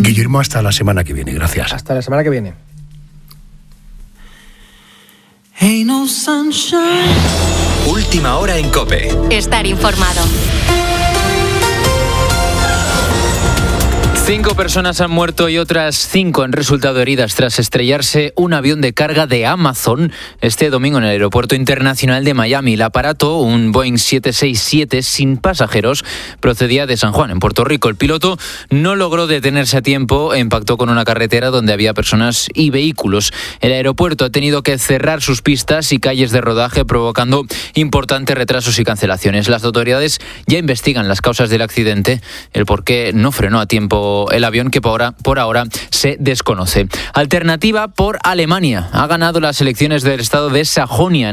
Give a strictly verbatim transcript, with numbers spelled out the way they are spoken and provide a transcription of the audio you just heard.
Guillermo, hasta la semana que viene. Gracias. Hasta la semana que viene. Ain't no sunshine. Última hora en COPE. Estar informado. Cinco personas han muerto y otras cinco han resultado heridas tras estrellarse un avión de carga de Amazon este domingo en el Aeropuerto Internacional de Miami. El aparato, un Boeing siete seis siete sin pasajeros, procedía de San Juan, en Puerto Rico. El piloto no logró detenerse a tiempo e impactó con una carretera donde había personas y vehículos. El aeropuerto ha tenido que cerrar sus pistas y calles de rodaje, provocando importantes retrasos y cancelaciones. Las autoridades ya investigan las causas del accidente, el por qué no frenó a tiempo el avión, que por ahora, por ahora se desconoce. Alternativa por Alemania. Ha ganado las elecciones del estado de Sajonia.